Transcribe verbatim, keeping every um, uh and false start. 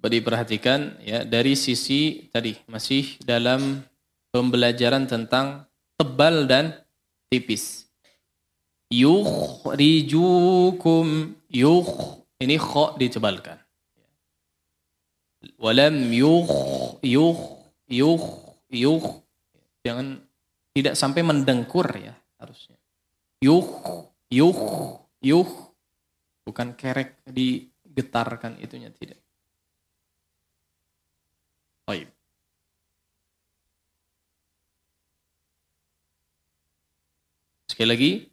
Coba diperhatikan ya dari sisi tadi masih dalam pembelajaran tentang tebal dan tipis. Yukhrijukum yukh ini kha ditebalkan. Walam yukh yukh yukh yukh jangan tidak sampai mendengkur ya harusnya. Yukh yukh yukh bukan kerek digetarkan itunya tidak. Baik. Sekali lagi